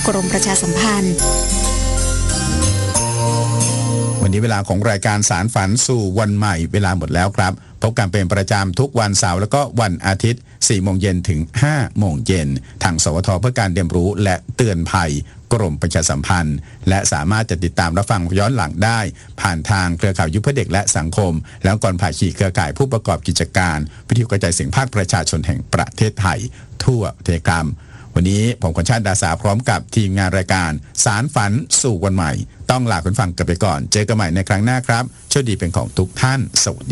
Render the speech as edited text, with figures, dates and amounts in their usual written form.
กรมประชาสัมพันธ์วันนี้เวลาของรายการสารฝันสู่วันใหม่เวลาหมดแล้วครับพบกันเป็นประจำทุกวันเสาร์แล้วก็วันอาทิตย์ 4 โมงเย็นถึง 5 โมงเย็นทางสวทเพื่อการเรียนรู้และเตือนภัยกรมประชาสัมพันธ์และสามารถจะติดตามรับฟังย้อนหลังได้ผ่านทางเครือข่ายยุพเด็กและสังคมแล้วก่อนภาคีเครือข่ายผู้ประกอบกิจการวิทยุกระจายเสียงภาคประชาชนแห่งประเทศไทยทั่วประเทศกรรมวันนี้ผมกฤษณดาษาพร้อมกับทีมงานรายการสารฝันสู่วันใหม่ต้องลาคุณฟังกันไปก่อนเจอกันใหม่ในครั้งหน้าครับโชคดีเป็นของทุกท่านสวัสดี